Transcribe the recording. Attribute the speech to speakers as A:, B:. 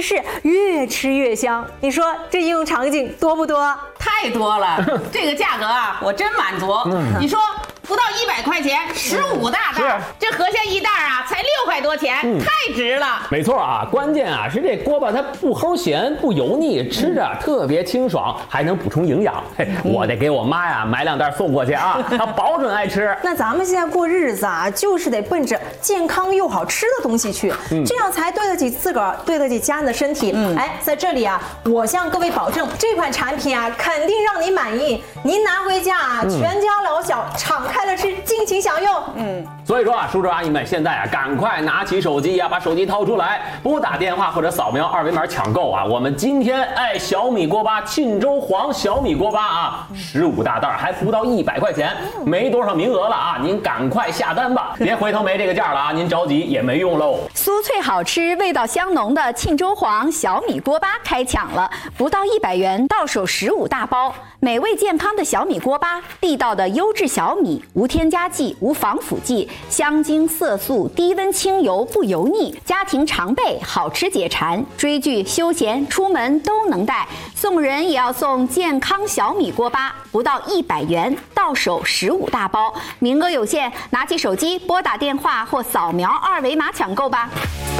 A: 是越吃越香。你说这应用场景多不多？
B: 太多了，这个价格啊，我真满足。你说不到100块钱，15大袋，这河鲜一袋啊，才6块多钱，太值了。
C: 没错啊，关键啊是这锅巴它不齁咸，不油腻，吃着特别清爽，还能补充营养。嘿，我得给我妈呀买2袋送过去啊，她保准爱吃。
A: 那咱们现在过日子啊，就是得奔着健康又好吃的东西去，这样才对得起自个儿，对得起家人的身体。哎，在这里啊，我向各位保证，这款产品啊，肯定让你满意。您拿回家啊，全家老小敞开了吃，尽情享用。
C: 所以说啊，叔叔阿姨们现在啊，赶快拿起手机呀，把手机掏出来，拨打电话或者扫描2维码抢购啊！我们今天小米锅巴沁州黄小米锅巴啊，15大袋还不到100块钱，没多少名额了啊！您赶快下单吧，别回头没这个价了啊！您着急也没用喽。
D: 酥脆好吃、味道香浓的沁州黄小米锅巴开抢了，不到100元，到手15大包。美味健康的小米锅巴，地道的优质小米，无添加剂、无防腐剂，香精色素，低温清油，不油腻，家庭常备，好吃解馋，追剧、休闲、出门都能带。送人也要送健康小米锅巴，不到100元，到手15大包，名额有限，拿起手机拨打电话或扫描2维码抢购吧。